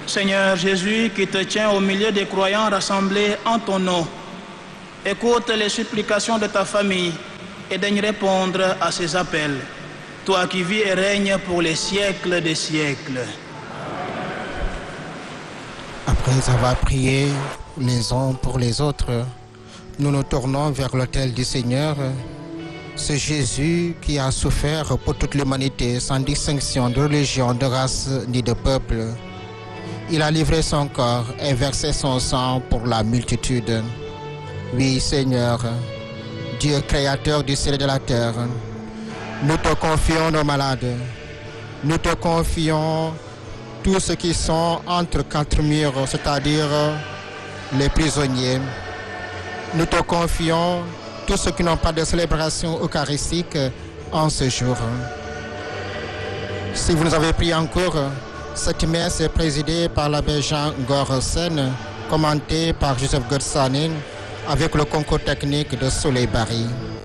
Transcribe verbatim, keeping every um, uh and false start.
Seigneur Jésus, qui te tiens au milieu des croyants rassemblés en ton nom, écoute les supplications de ta famille et daigne répondre à ses appels. Toi qui vis et règnes pour les siècles des siècles. Après avoir prié les uns pour les autres, nous nous tournons vers l'autel du Seigneur. C'est Jésus qui a souffert pour toute l'humanité sans distinction de religion, de race ni de peuple. Il a livré son corps et versé son sang pour la multitude. Oui, Seigneur, Dieu créateur du ciel et de la terre, nous te confions nos malades. Nous te confions tous ceux qui sont entre quatre murs, c'est-à-dire les prisonniers. Nous te confions tous ceux qui n'ont pas de célébration eucharistique en ce jour. Si vous nous avez pris en cours, cette messe est présidée par l'abbé Jean Gorsen, commentée par Joseph Gersanin, avec le concours technique de Soleil Barry.